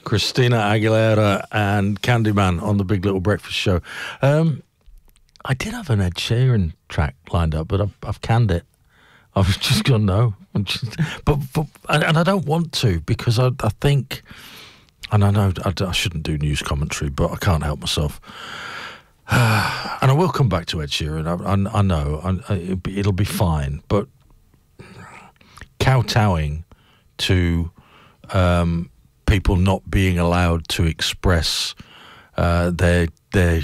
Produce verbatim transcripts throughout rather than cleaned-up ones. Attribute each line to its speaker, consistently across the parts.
Speaker 1: Christina Aguilera and Candyman on the Big Little Breakfast Show. Um, I did have an Ed Sheeran track lined up, but I've, I've canned it. I've just gone no. I'm just, but, but and, and I don't want to because I, I think, and I know I, I shouldn't do news commentary, but I can't help myself. And I will come back to Ed Sheeran. I, I, I know I, I, it'll, be, it'll be fine, but kowtowing to um, people not being allowed to express uh, their their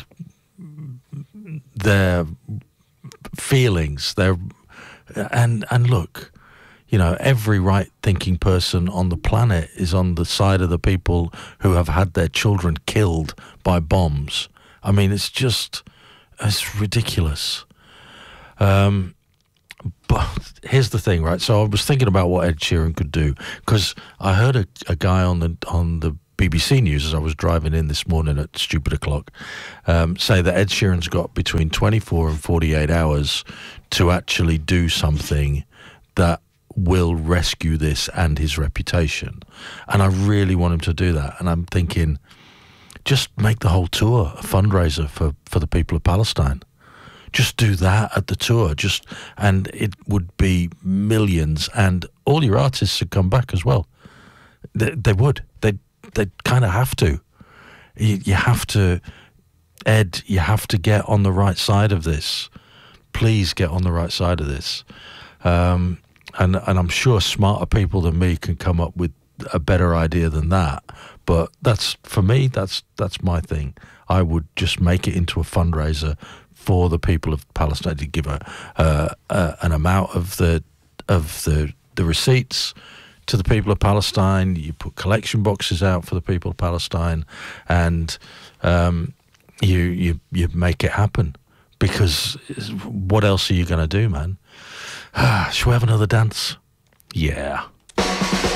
Speaker 1: their feelings, their and and look, you know, every right-thinking person on the planet is on the side of the people who have had their children killed by bombs. I mean, it's just it's ridiculous. Um, But here's the thing, right? So I was thinking about what Ed Sheeran could do because I heard a, a guy on the on the B B C News as I was driving in this morning at stupid o'clock um, say that Ed Sheeran's got between twenty-four and forty-eight hours to actually do something that will rescue this and his reputation. And I really want him to do that. And I'm thinking, just make the whole tour a fundraiser for, for the people of Palestine. Just do that at the tour, just and it would be millions, and all your artists would come back as well. They, they would. They they kind of have to. You, you have to, Ed. You have to get on the right side of this. Please get on the right side of this. Um, and and I'm sure smarter people than me can come up with a better idea than that. But that's for me. That's that's my thing. I would just make it into a fundraiser for the people of Palestine, to give a, uh, uh, an amount of the of the the receipts to the people of Palestine. You put collection boxes out for the people of Palestine, and um, you you you make it happen. Because what else are you going to do, man? Shall we have another dance? Yeah.